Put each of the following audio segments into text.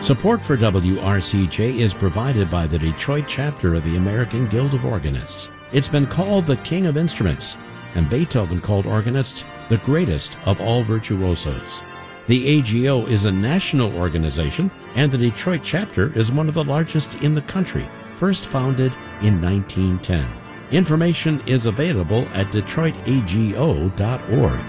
Support for WRCJ is provided by the Detroit chapter of the American Guild of Organists. It's been called the King of Instruments, and Beethoven called organists the greatest of all virtuosos. The AGO is a national organization, and the Detroit chapter is one of the largest in the country, first founded in 1910. Information is available at DetroitAGO.org.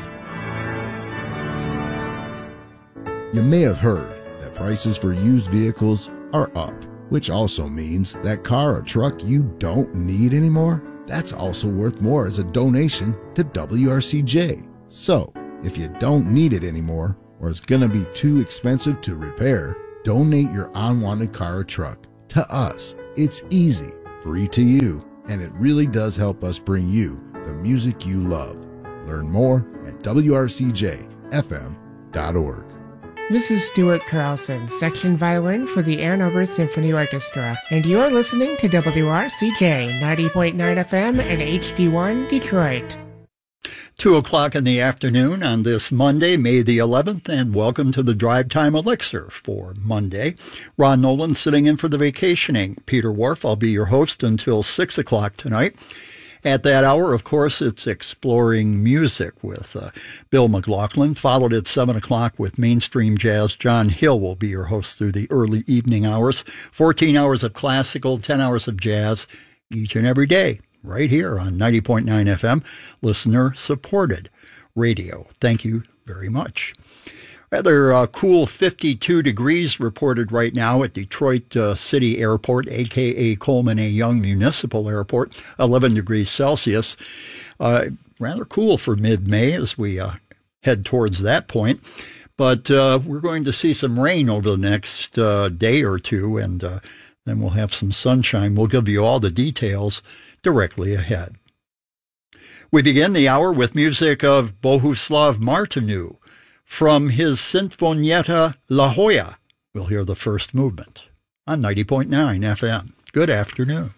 You may have heard that prices for used vehicles are up, which also means that car or truck you don't need anymore, that's also worth more as a donation to WRCJ. So, if you don't need it anymore, or it's going to be too expensive to repair, donate your unwanted car or truck to us. It's easy, free to you, and it really does help us bring you the music you love. Learn more at WRCJFM.org. This is Stuart Carlson, section violin for the Ann Arbor Symphony Orchestra, and you're listening to WRCJ 90.9 FM and HD1 Detroit. 2 o'clock in the afternoon on this Monday, May the 11th, and welcome to the Drive Time Elixir for Monday. Ron Nolan sitting in for the vacationing Peter Wharf. I'll be your host until 6 o'clock tonight. At that hour, of course, it's Exploring Music with Bill McLaughlin, followed at 7 o'clock with Mainstream Jazz. John Hill will be your host through the early evening hours. 14 hours of classical, 10 hours of jazz each and every day, right here on 90.9 FM, listener-supported radio. Thank you very much. Rather cool 52 degrees reported right now at Detroit City Airport, a.k.a. Coleman A. Young Municipal Airport, 11 degrees Celsius. Rather cool for mid-May as we head towards that point. But we're going to see some rain over the next day or two, and then we'll have some sunshine. We'll give you all the details directly ahead. We begin the hour with music of Bohuslav Martinu. From his Sinfonietta La Jolla, we'll hear the first movement on 90.9 FM. Good afternoon.